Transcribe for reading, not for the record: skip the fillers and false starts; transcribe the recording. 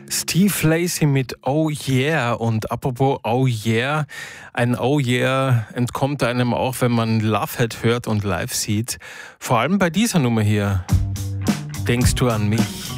Steve Lacy mit Oh Yeah. Und apropos Oh Yeah, ein Oh Yeah entkommt einem auch, wenn man Lovehead hört und live sieht. Vor allem bei dieser Nummer hier. Denkst du an mich?